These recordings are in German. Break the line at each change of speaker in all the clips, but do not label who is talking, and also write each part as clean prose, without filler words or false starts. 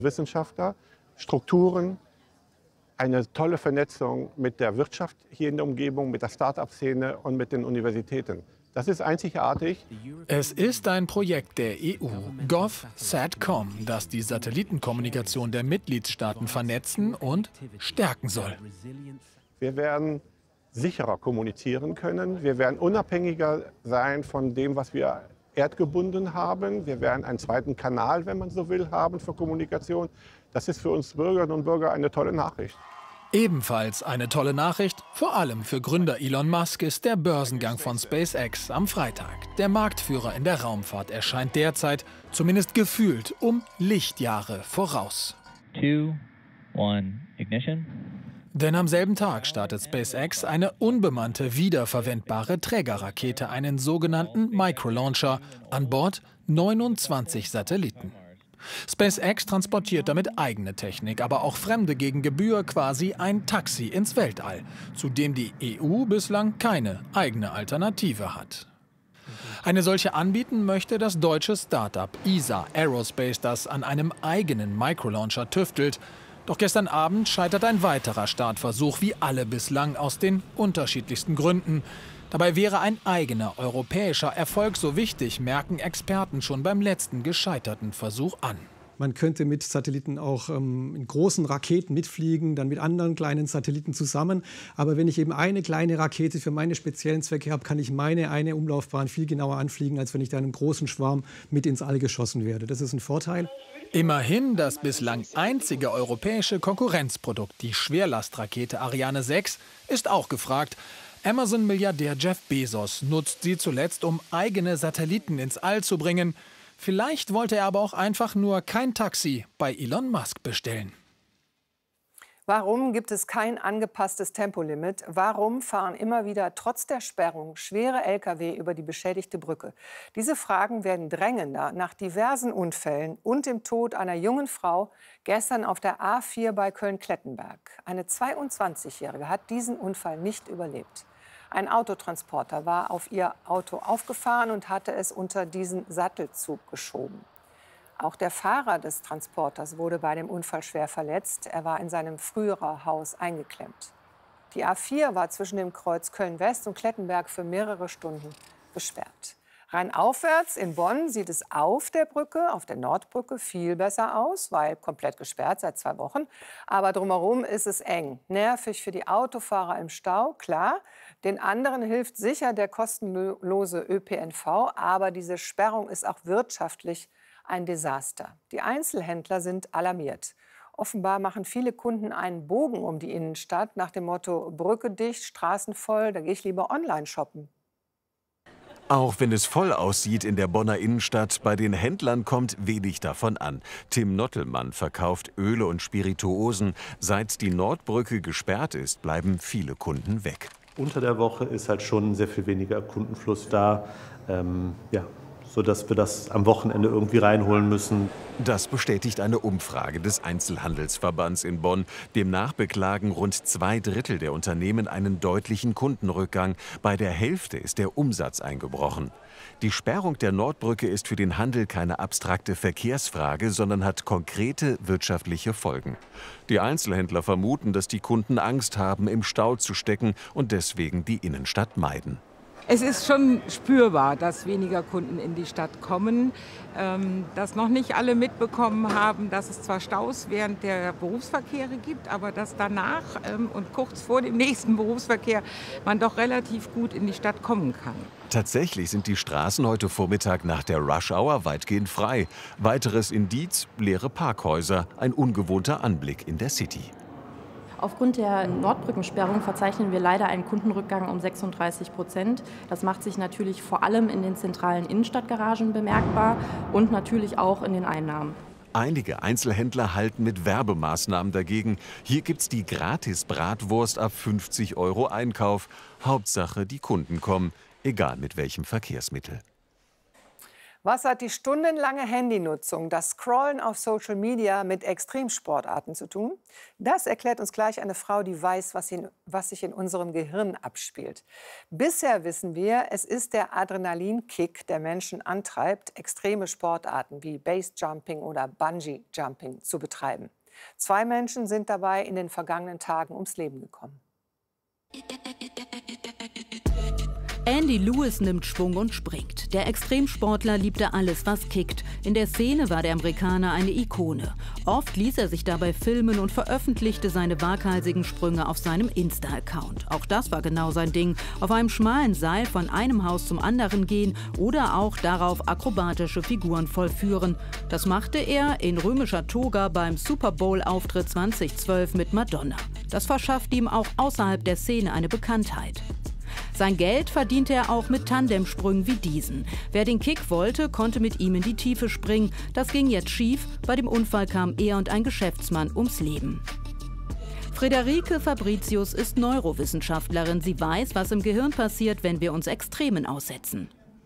Wissenschaftler, Strukturen, eine tolle Vernetzung mit der Wirtschaft hier in der Umgebung, mit der Start-up-Szene und mit den Universitäten. Das ist einzigartig.
Es ist ein Projekt der EU, GovSatCom, das die Satellitenkommunikation der Mitgliedstaaten vernetzen und stärken soll.
Wir werden sicherer kommunizieren können. Wir werden unabhängiger sein von dem, was wir erdgebunden haben. Wir werden einen zweiten Kanal, wenn man so will, haben für Kommunikation. Das ist für uns Bürgerinnen und Bürger eine tolle Nachricht.
Ebenfalls eine tolle Nachricht, vor allem für Gründer Elon Musk, ist der Börsengang von SpaceX am Freitag. Der Marktführer in der Raumfahrt erscheint derzeit, zumindest gefühlt, um Lichtjahre voraus.
2, 1, ignition.
Denn am selben Tag startet SpaceX eine unbemannte, wiederverwendbare Trägerrakete, einen sogenannten Microlauncher, an Bord 29 Satelliten. SpaceX transportiert damit eigene Technik, aber auch fremde gegen Gebühr, quasi ein Taxi ins Weltall, zu dem die EU bislang keine eigene Alternative hat. Eine solche anbieten möchte das deutsche Start-up ESA Aerospace, das an einem eigenen Microlauncher tüftelt. Doch gestern Abend scheitert ein weiterer Startversuch, wie alle bislang, aus den unterschiedlichsten Gründen. Dabei wäre ein eigener europäischer Erfolg so wichtig, merken Experten schon beim letzten gescheiterten Versuch an.
Man könnte mit Satelliten auch in großen Raketen mitfliegen, dann mit anderen kleinen Satelliten zusammen. Aber wenn ich eben eine kleine Rakete für meine speziellen Zwecke habe, kann ich eine Umlaufbahn viel genauer anfliegen, als wenn ich da in einem großen Schwarm mit ins All geschossen werde. Das ist ein Vorteil.
Immerhin das bislang einzige europäische Konkurrenzprodukt, die Schwerlastrakete Ariane 6, ist auch gefragt. Amazon-Milliardär Jeff Bezos nutzt sie zuletzt, um eigene Satelliten ins All zu bringen. Vielleicht wollte er aber auch einfach nur kein Taxi bei Elon Musk bestellen.
Warum gibt es kein angepasstes Tempolimit? Warum fahren immer wieder trotz der Sperrung schwere Lkw über die beschädigte Brücke? Diese Fragen werden drängender nach diversen Unfällen und dem Tod einer jungen Frau gestern auf der A4 bei Köln-Klettenberg. Eine 22-Jährige hat diesen Unfall nicht überlebt. Ein Autotransporter war auf ihr Auto aufgefahren und hatte es unter diesen Sattelzug geschoben. Auch der Fahrer des Transporters wurde bei dem Unfall schwer verletzt. Er war in seinem Frührerhaus eingeklemmt. Die A4 war zwischen dem Kreuz Köln-West und Klettenberg für mehrere Stunden gesperrt. Rheinaufwärts in Bonn sieht es auf der Brücke, auf der Nordbrücke, viel besser aus, weil komplett gesperrt seit 2 Wochen. Aber drumherum ist es eng. Nervig für die Autofahrer im Stau, klar. Den anderen hilft sicher der kostenlose ÖPNV. Aber diese Sperrung ist auch wirtschaftlich ein Desaster. Die Einzelhändler sind alarmiert. Offenbar machen viele Kunden einen Bogen um die Innenstadt nach dem Motto Brücke dicht, Straßen voll, da gehe ich lieber online shoppen.
Auch wenn es voll aussieht in der Bonner Innenstadt, bei den Händlern kommt wenig davon an. Tim Nottelmann verkauft Öle und Spirituosen. Seit die Nordbrücke gesperrt ist, bleiben viele Kunden weg.
Unter der Woche ist halt schon sehr viel weniger Kundenfluss da, sodass wir das am Wochenende irgendwie reinholen müssen.
Das bestätigt eine Umfrage des Einzelhandelsverbands in Bonn. Demnach beklagen rund 2/3 der Unternehmen einen deutlichen Kundenrückgang. Bei der Hälfte ist der Umsatz eingebrochen. Die Sperrung der Nordbrücke ist für den Handel keine abstrakte Verkehrsfrage, sondern hat konkrete wirtschaftliche Folgen. Die Einzelhändler vermuten, dass die Kunden Angst haben, im Stau zu stecken und deswegen die Innenstadt meiden.
Es ist schon spürbar, dass weniger Kunden in die Stadt kommen, dass noch nicht alle mitbekommen haben, dass es zwar Staus während der Berufsverkehre gibt, aber dass danach und kurz vor dem nächsten Berufsverkehr man doch relativ gut in die Stadt kommen kann.
Tatsächlich sind die Straßen heute Vormittag nach der Rush-Hour weitgehend frei. Weiteres Indiz: leere Parkhäuser, ein ungewohnter Anblick in der City.
Aufgrund der Nordbrückensperrung verzeichnen wir leider einen Kundenrückgang um 36%. Das macht sich natürlich vor allem in den zentralen Innenstadtgaragen bemerkbar und natürlich auch in den Einnahmen.
Einige Einzelhändler halten mit Werbemaßnahmen dagegen. Hier gibt's die Gratis-Bratwurst ab 50 € Einkauf. Hauptsache, die Kunden kommen, egal mit welchem Verkehrsmittel.
Was hat die stundenlange Handynutzung, das Scrollen auf Social Media mit Extremsportarten zu tun? Das erklärt uns gleich eine Frau, die weiß, was sich in unserem Gehirn abspielt. Bisher wissen wir, es ist der Adrenalinkick, der Menschen antreibt, extreme Sportarten wie Basejumping oder Bungee-Jumping zu betreiben. 2 Menschen sind dabei in den vergangenen Tagen ums Leben gekommen.
Andy Lewis nimmt Schwung und springt. Der Extremsportler liebte alles, was kickt. In der Szene war der Amerikaner eine Ikone. Oft ließ er sich dabei filmen und veröffentlichte seine waghalsigen Sprünge auf seinem Insta-Account. Auch das war genau sein Ding. Auf einem schmalen Seil von einem Haus zum anderen gehen oder auch darauf akrobatische Figuren vollführen. Das machte er in römischer Toga beim Super Bowl-Auftritt 2012 mit Madonna. Das verschaffte ihm auch außerhalb der Szene eine Bekanntheit. Sein Geld verdiente er auch mit Tandemsprüngen wie diesen. Wer den Kick wollte, konnte mit ihm in die Tiefe springen. Das ging jetzt schief. Bei dem Unfall kamen er und ein Geschäftsmann ums Leben. Friederike Fabricius ist Neurowissenschaftlerin. Sie weiß, was im Gehirn passiert, wenn wir uns Extremen aussetzen.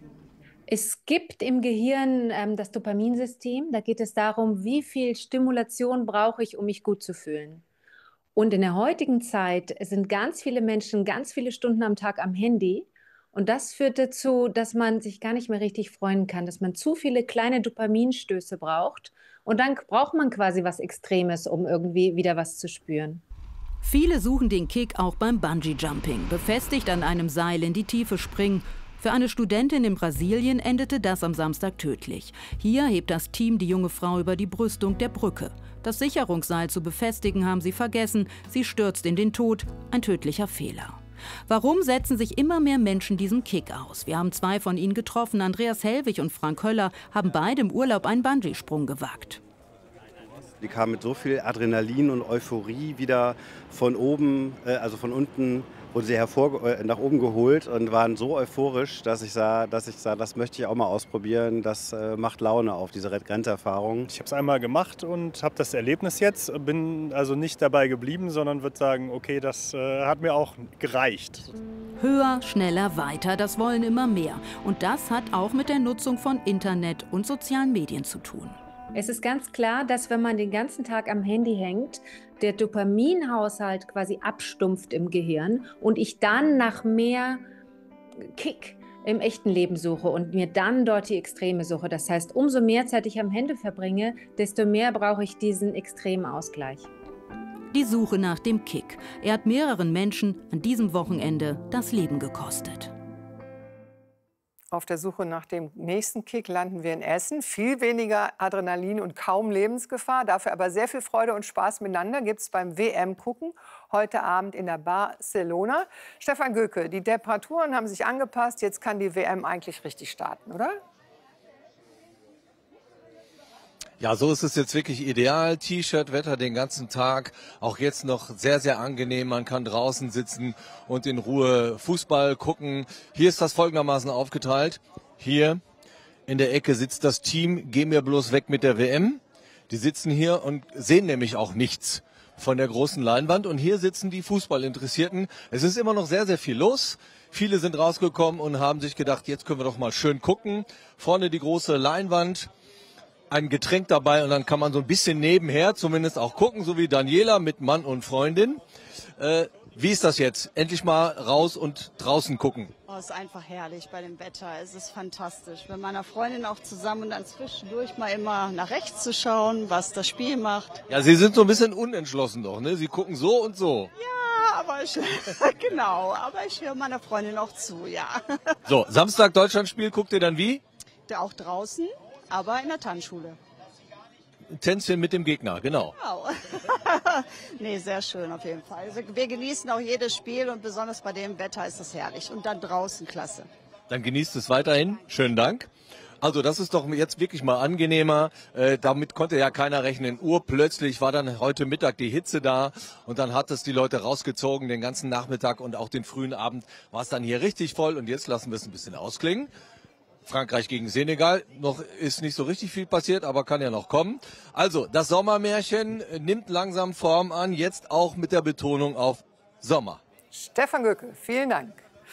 Es gibt im Gehirn das Dopaminsystem. Da geht es darum, wie viel Stimulation brauche ich, um mich gut zu fühlen. Und in der heutigen Zeit sind ganz viele Menschen ganz viele Stunden am Tag am Handy. Und das führt dazu, dass man sich gar nicht mehr richtig freuen kann, dass man zu viele kleine Dopaminstöße braucht. Und dann braucht man quasi was Extremes, um irgendwie wieder was zu spüren.
Viele suchen den Kick auch beim Bungee-Jumping, befestigt an einem Seil in die Tiefe springen. Für eine Studentin in Brasilien endete das am Samstag tödlich. Hier hebt das Team die junge Frau über die Brüstung der Brücke. Das Sicherungsseil zu befestigen haben sie vergessen. Sie stürzt in den Tod. Ein tödlicher Fehler. Warum setzen sich immer mehr Menschen diesem Kick aus? Wir haben 2 von ihnen getroffen. Andreas Hellwig und Frank Höller haben beide im Urlaub einen Bungee-Sprung gewagt.
Die kamen mit so viel Adrenalin und Euphorie wieder von oben, also von unten, wurden sie nach oben geholt und waren so euphorisch, dass ich sah, das möchte ich auch mal ausprobieren. Das macht Laune auf, diese Red Grant-Erfahrung.
Ich habe es einmal gemacht und habe das Erlebnis jetzt. Bin also nicht dabei geblieben, sondern würde sagen, okay, das hat mir auch gereicht.
Höher, schneller, weiter, das wollen immer mehr. Und das hat auch mit der Nutzung von Internet und sozialen Medien zu tun.
Es ist ganz klar, dass wenn man den ganzen Tag am Handy hängt, der Dopaminhaushalt quasi abstumpft im Gehirn und ich dann nach mehr Kick im echten Leben suche und mir dann dort die Extreme suche. Das heißt, umso mehr Zeit ich am Handy verbringe, desto mehr brauche ich diesen extremen Ausgleich.
Die Suche nach dem Kick. Er hat mehreren Menschen an diesem Wochenende das Leben gekostet.
Auf der Suche nach dem nächsten Kick landen wir in Essen. Viel weniger Adrenalin und kaum Lebensgefahr. Dafür aber sehr viel Freude und Spaß miteinander gibt es beim WM-Gucken. Heute Abend in der Barcelona. Stefan Göke, die Temperaturen haben sich angepasst. Jetzt kann die WM eigentlich richtig starten, oder?
Ja, so ist es jetzt wirklich ideal. T-Shirt-Wetter den ganzen Tag. Auch jetzt noch sehr, sehr angenehm. Man kann draußen sitzen und in Ruhe Fußball gucken. Hier ist das folgendermaßen aufgeteilt. Hier in der Ecke sitzt das Team Geh mir bloß weg mit der WM. Die sitzen hier und sehen nämlich auch nichts von der großen Leinwand. Und hier sitzen die Fußballinteressierten. Es ist immer noch sehr, sehr viel los. Viele sind rausgekommen und haben sich gedacht, jetzt können wir doch mal schön gucken. Vorne die große Leinwand. Ein Getränk dabei und dann kann man so ein bisschen nebenher zumindest auch gucken, so wie Daniela mit Mann und Freundin. Wie ist das jetzt? Endlich mal raus und draußen gucken.
Oh, es ist einfach herrlich bei dem Wetter. Es ist fantastisch. Mit meiner Freundin auch zusammen und dann zwischendurch mal immer nach rechts zu schauen, was das Spiel macht.
Ja, Sie sind so ein bisschen unentschlossen doch, ne? Sie gucken so und so.
Ja, aber genau. Aber ich höre meiner Freundin auch zu, ja.
So, Samstag Deutschlandspiel, guckt ihr dann wie?
Auch draußen. Aber in der Tanzschule.
Tänzchen mit dem Gegner, genau.
Wow. Nee, sehr schön auf jeden Fall. Also wir genießen auch jedes Spiel und besonders bei dem Wetter ist es herrlich. Und dann draußen klasse.
Dann genießt es weiterhin. Schönen Dank. Also das ist doch jetzt wirklich mal angenehmer. Damit konnte ja keiner rechnen. Urplötzlich war dann heute Mittag die Hitze da und dann hat es die Leute rausgezogen. Den ganzen Nachmittag und auch den frühen Abend war es dann hier richtig voll. Und jetzt lassen wir es ein bisschen ausklingen. Frankreich gegen Senegal. Noch ist nicht so richtig viel passiert, aber kann ja noch kommen. Also, das Sommermärchen nimmt langsam Form an, jetzt auch mit der Betonung auf Sommer.
Stefan Göke, vielen Dank.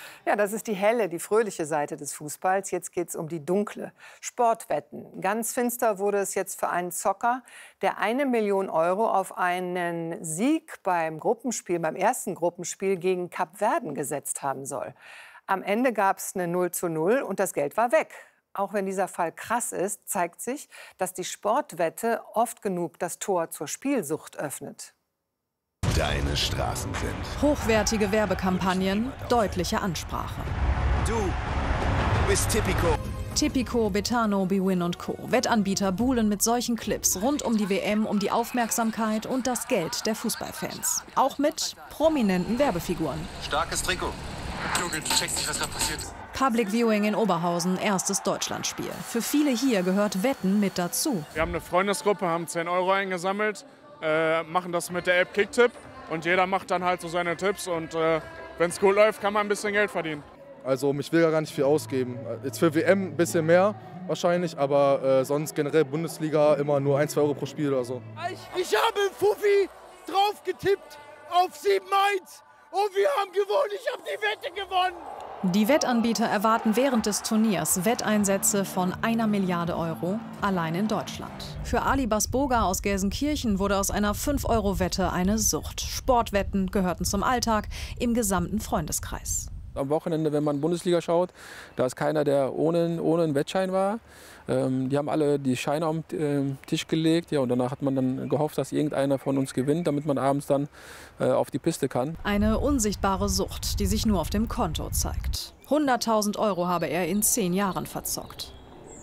Ja, das ist die helle, die fröhliche Seite des Fußballs. Jetzt geht es um die dunkle. Sportwetten. Ganz finster wurde es jetzt für einen Zocker, der 1 Million Euro auf einen Sieg beim ersten Gruppenspiel gegen Kapverden gesetzt haben soll. Am Ende gab es eine 0:0 und das Geld war weg. Auch wenn dieser Fall krass ist, zeigt sich, dass die Sportwette oft genug das Tor zur Spielsucht öffnet.
Deine Straßen sind
hochwertige Werbekampagnen, deutliche Ansprache.
Du bist Tipico.
Tipico, Betano, Bwin und Co. Wettanbieter buhlen mit solchen Clips rund um die WM um die Aufmerksamkeit und das Geld der Fußballfans. Auch mit prominenten Werbefiguren.
Starkes Trikot.
Junge, du checkst nicht, was da passiert ist.
Public Viewing in Oberhausen, erstes Deutschlandspiel. Für viele hier gehört Wetten mit dazu.
Wir haben eine Freundesgruppe, haben 10 Euro eingesammelt, machen das mit der App Kicktipp und jeder macht dann halt so seine Tipps und wenn es gut läuft, kann man ein bisschen Geld verdienen.
Also ich will ja gar nicht viel ausgeben. Jetzt für WM ein bisschen mehr wahrscheinlich, aber sonst generell Bundesliga immer nur 1, 2 Euro pro Spiel oder so.
Ich habe Fuffi drauf getippt auf 7-1 und wir haben gewonnen. Ich habe die Wette gewonnen.
Die Wettanbieter erwarten während des Turniers Wetteinsätze von 1 Milliarde Euro allein in Deutschland. Für Ali Basboga aus Gelsenkirchen wurde aus einer 5-Euro-Wette eine Sucht. Sportwetten gehörten zum Alltag im gesamten Freundeskreis.
Am Wochenende, wenn man Bundesliga schaut, da ist keiner, der ohne einen Wettschein war. Die haben alle die Scheine auf den Tisch gelegt, ja, und danach hat man dann gehofft, dass irgendeiner von uns gewinnt, damit man abends dann auf die Piste kann.
Eine unsichtbare Sucht, die sich nur auf dem Konto zeigt. 100.000 Euro habe er in 10 Jahren verzockt.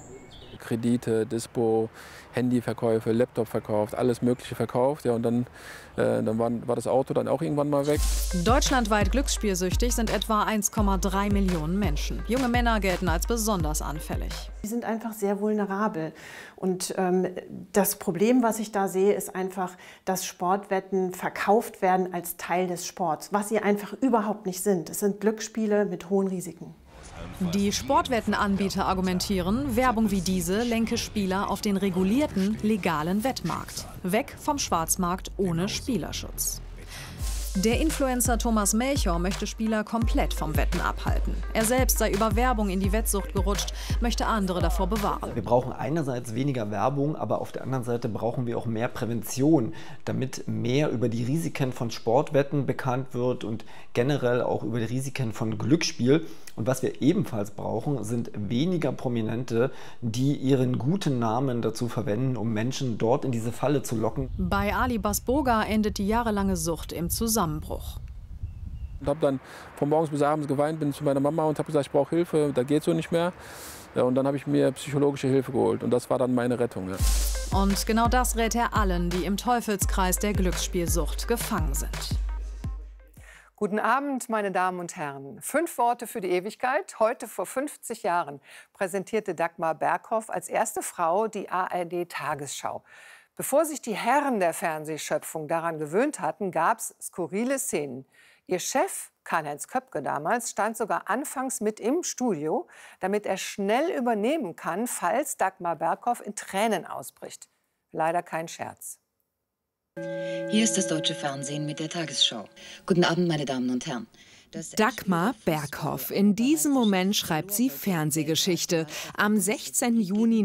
Kredite, Dispo, Handyverkäufe, Laptop verkauft, alles Mögliche verkauft. Ja, und dann war das Auto dann auch irgendwann mal weg.
Deutschlandweit glücksspielsüchtig sind etwa 1,3 Millionen Menschen. Junge Männer gelten als besonders anfällig.
Die sind einfach sehr vulnerabel. Und das Problem, was ich da sehe, ist einfach, dass Sportwetten verkauft werden als Teil des Sports, was sie einfach überhaupt nicht sind. Es sind Glücksspiele mit hohen Risiken.
Die Sportwettenanbieter argumentieren, Werbung wie diese lenke Spieler auf den regulierten, legalen Wettmarkt. Weg vom Schwarzmarkt ohne Spielerschutz. Der Influencer Thomas Melchior möchte Spieler komplett vom Wetten abhalten. Er selbst sei über Werbung in die Wettsucht gerutscht, möchte andere davor bewahren.
Wir brauchen einerseits weniger Werbung, aber auf der anderen Seite brauchen wir auch mehr Prävention, damit mehr über die Risiken von Sportwetten bekannt wird und generell auch über die Risiken von Glücksspiel. Und was wir ebenfalls brauchen, sind weniger Prominente, die ihren guten Namen dazu verwenden, um Menschen dort in diese Falle zu locken.
Bei Ali Basboga endet die jahrelange Sucht im Zusammenbruch.
Ich habe dann von morgens bis abends geweint, bin zu meiner Mama und habe gesagt, ich brauche Hilfe, da geht so nicht mehr. Ja, und dann habe ich mir psychologische Hilfe geholt und das war dann meine Rettung. Ja.
Und genau das rät er allen, die im Teufelskreis der Glücksspielsucht gefangen sind.
Guten Abend, meine Damen und Herren. 5 Worte für die Ewigkeit. Heute vor 50 Jahren präsentierte Dagmar Berghoff als erste Frau die ARD-Tagesschau. Bevor sich die Herren der Fernsehschöpfung daran gewöhnt hatten, gab es skurrile Szenen. Ihr Chef, Karl-Heinz Köpke damals, stand sogar anfangs mit im Studio, damit er schnell übernehmen kann, falls Dagmar Berghoff in Tränen ausbricht. Leider kein Scherz.
Hier ist das deutsche Fernsehen mit der Tagesschau. Guten Abend, meine Damen und Herren.
Dagmar Berghoff. In diesem Moment schreibt sie Fernsehgeschichte. Am 16. Juni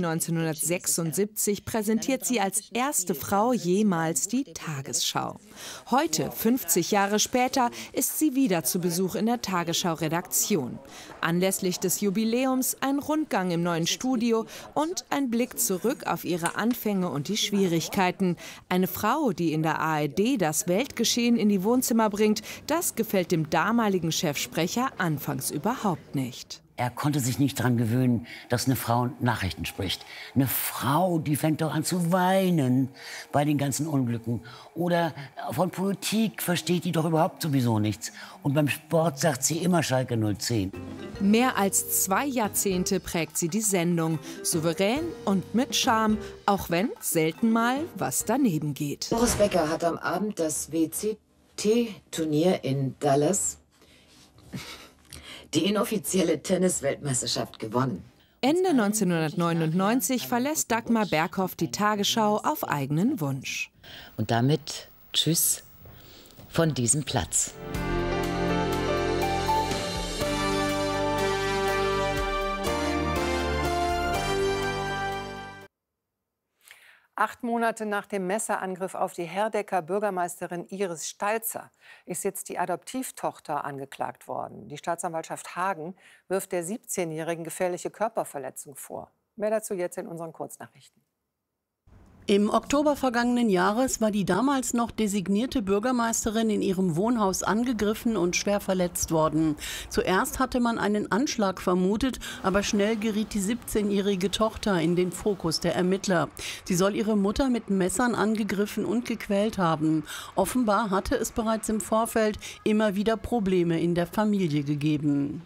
1976 präsentiert sie als erste Frau jemals die Tagesschau. Heute, 50 Jahre später, ist sie wieder zu Besuch in der Tagesschau-Redaktion. Anlässlich des Jubiläums ein Rundgang im neuen Studio und ein Blick zurück auf ihre Anfänge und die Schwierigkeiten. Eine Frau, die in der ARD das Weltgeschehen in die Wohnzimmer bringt, das gefällt dem damaligen Chefsprecher anfangs überhaupt nicht.
Er konnte sich nicht daran gewöhnen, dass eine Frau Nachrichten spricht. Eine Frau, die fängt doch an zu weinen bei den ganzen Unglücken. Oder von Politik versteht die doch überhaupt sowieso nichts. Und beim Sport sagt sie immer Schalke 010.
Mehr als 2 Jahrzehnte prägt sie die Sendung. Souverän und mit Charme, auch wenn selten mal was daneben geht.
Boris Becker hat am Abend das WCT-Turnier in Dallas, die inoffizielle Tennis-Weltmeisterschaft, gewonnen.
Ende 1999 verlässt Dagmar Berghoff die Tagesschau auf eigenen Wunsch.
Und damit tschüss von diesem Platz.
8 Monate nach dem Messerangriff auf die Herdecker Bürgermeisterin Iris Stalzer ist jetzt die Adoptivtochter angeklagt worden. Die Staatsanwaltschaft Hagen wirft der 17-Jährigen gefährliche Körperverletzung vor. Mehr dazu jetzt in unseren Kurznachrichten.
Im Oktober vergangenen Jahres war die damals noch designierte Bürgermeisterin in ihrem Wohnhaus angegriffen und schwer verletzt worden. Zuerst hatte man einen Anschlag vermutet, aber schnell geriet die 17-jährige Tochter in den Fokus der Ermittler. Sie soll ihre Mutter mit Messern angegriffen und gequält haben. Offenbar hatte es bereits im Vorfeld immer wieder Probleme in der Familie gegeben.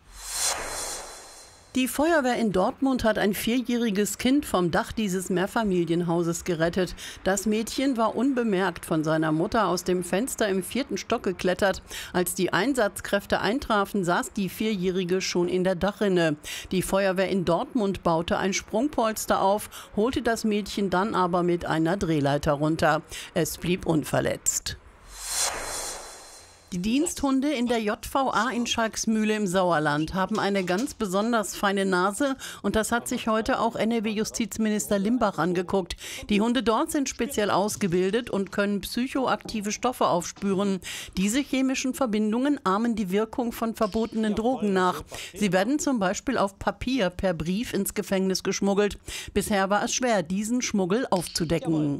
Die Feuerwehr in Dortmund hat ein 4-jähriges Kind vom Dach dieses Mehrfamilienhauses gerettet. Das Mädchen war unbemerkt von seiner Mutter aus dem Fenster im 4. Stock geklettert. Als die Einsatzkräfte eintrafen, saß die 4-jährige schon in der Dachrinne. Die Feuerwehr in Dortmund baute ein Sprungpolster auf, holte das Mädchen dann aber mit einer Drehleiter runter. Es blieb unverletzt. Die Diensthunde in der JVA in Schalksmühle im Sauerland haben eine ganz besonders feine Nase und das hat sich heute auch NRW-Justizminister Limbach angeguckt. Die Hunde dort sind speziell ausgebildet und können psychoaktive Stoffe aufspüren. Diese chemischen Verbindungen ahmen die Wirkung von verbotenen Drogen nach. Sie werden zum Beispiel auf Papier per Brief ins Gefängnis geschmuggelt. Bisher war es schwer, diesen Schmuggel aufzudecken.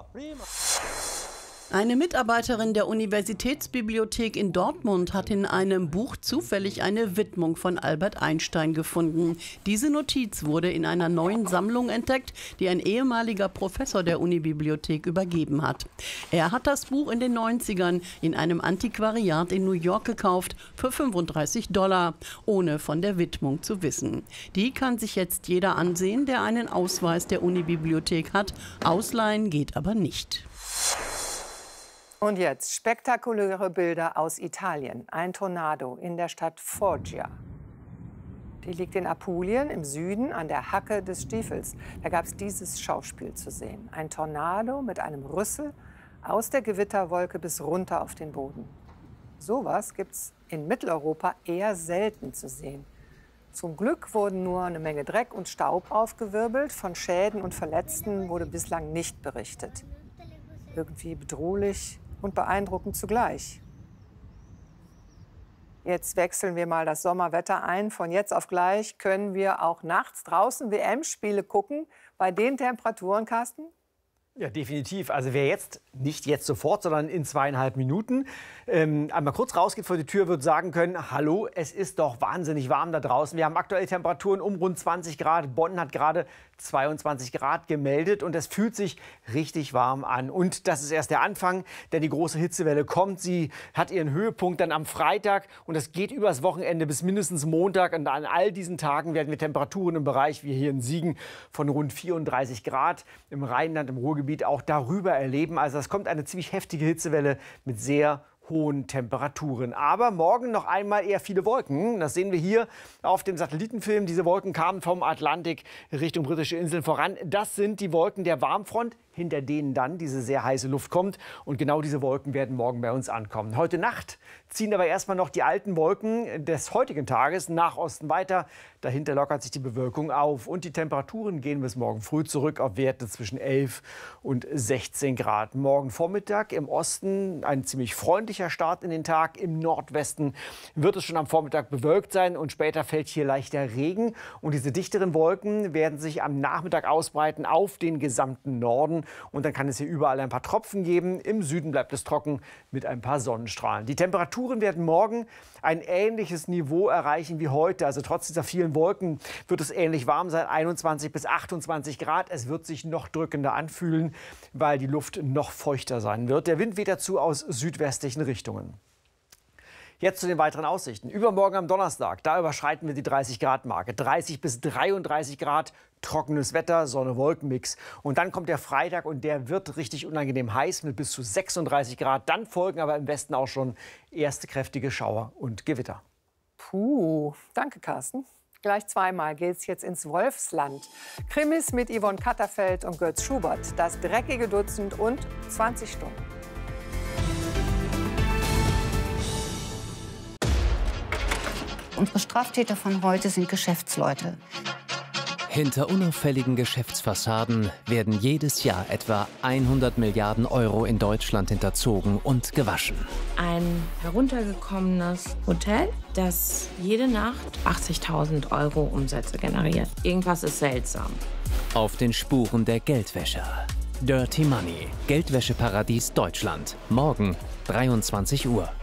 Eine Mitarbeiterin der Universitätsbibliothek in Dortmund hat in einem Buch zufällig eine Widmung von Albert Einstein gefunden. Diese Notiz wurde in einer neuen Sammlung entdeckt, die ein ehemaliger Professor der Unibibliothek übergeben hat. Er hat das Buch in den 90ern in einem Antiquariat in New York gekauft für $35, ohne von der Widmung zu wissen. Die kann sich jetzt jeder ansehen, der einen Ausweis der Unibibliothek hat. Ausleihen geht aber nicht.
Und jetzt spektakuläre Bilder aus Italien. Ein Tornado in der Stadt Foggia. Die liegt in Apulien im Süden an der Hacke des Stiefels. Da gab es dieses Schauspiel zu sehen. Ein Tornado mit einem Rüssel aus der Gewitterwolke bis runter auf den Boden. Sowas gibt es in Mitteleuropa eher selten zu sehen. Zum Glück wurden nur eine Menge Dreck und Staub aufgewirbelt. Von Schäden und Verletzten wurde bislang nicht berichtet. Irgendwie bedrohlich und beeindruckend zugleich. Jetzt wechseln wir mal das Sommerwetter ein. Von jetzt auf gleich können wir auch nachts draußen WM-Spiele gucken. Bei den Temperaturen, Carsten?
Ja, definitiv. Also wer jetzt, nicht jetzt sofort, sondern in 2,5 Minuten, einmal kurz rausgeht vor die Tür, wird sagen können, hallo, es ist doch wahnsinnig warm da draußen. Wir haben aktuell Temperaturen um rund 20 Grad. Bonn hat gerade 22 Grad gemeldet und es fühlt sich richtig warm an. Und das ist erst der Anfang, denn die große Hitzewelle kommt. Sie hat ihren Höhepunkt dann am Freitag und es geht übers Wochenende bis mindestens Montag. Und an all diesen Tagen werden wir Temperaturen im Bereich, wie hier in Siegen, von rund 34 Grad, im Rheinland, im Ruhrgebiet auch darüber erleben. Also es kommt eine ziemlich heftige Hitzewelle mit sehr hohen Temperaturen. Aber morgen noch einmal eher viele Wolken. Das sehen wir hier auf dem Satellitenfilm. Diese Wolken kamen vom Atlantik Richtung britische Inseln voran. Das sind die Wolken der Warmfront, hinter denen dann diese sehr heiße Luft kommt. Und genau diese Wolken werden morgen bei uns ankommen. Heute Nacht ziehen aber erstmal noch die alten Wolken des heutigen Tages nach Osten weiter. Dahinter lockert sich die Bewölkung auf. Und die Temperaturen gehen bis morgen früh zurück auf Werte zwischen 11 und 16 Grad. Morgen Vormittag im Osten ein ziemlich freundlicher Start in den Tag. Im Nordwesten wird es schon am Vormittag bewölkt sein und später fällt hier leichter Regen. Und diese dichteren Wolken werden sich am Nachmittag ausbreiten auf den gesamten Norden. Und dann kann es hier überall ein paar Tropfen geben. Im Süden bleibt es trocken mit ein paar Sonnenstrahlen. Die Temperaturen werden morgen ein ähnliches Niveau erreichen wie heute. Also trotz dieser vielen Wolken wird es ähnlich warm sein, 21 bis 28 Grad. Es wird sich noch drückender anfühlen, weil die Luft noch feuchter sein wird. Der Wind weht dazu aus südwestlichen Richtungen. Jetzt zu den weiteren Aussichten. Übermorgen am Donnerstag, da überschreiten wir die 30-Grad-Marke. 30 bis 33 Grad, trockenes Wetter, Sonne-Wolken-Mix. Und dann kommt der Freitag und der wird richtig unangenehm heiß mit bis zu 36 Grad. Dann folgen aber im Westen auch schon erste kräftige Schauer und Gewitter.
Puh, danke Carsten. Gleich zweimal geht's jetzt ins Wolfsland. Krimis mit Yvonne Katterfeld und Götz Schubert. Das dreckige Dutzend und 20 Stunden.
Unsere Straftäter von heute sind Geschäftsleute. Hinter unauffälligen Geschäftsfassaden werden jedes Jahr etwa 100 Milliarden Euro in Deutschland hinterzogen und gewaschen.
Ein heruntergekommenes Hotel, das jede Nacht 80.000 Euro Umsätze generiert. Irgendwas ist seltsam.
Auf den Spuren der Geldwäscher. Dirty Money, Geldwäscheparadies Deutschland. Morgen 23 Uhr.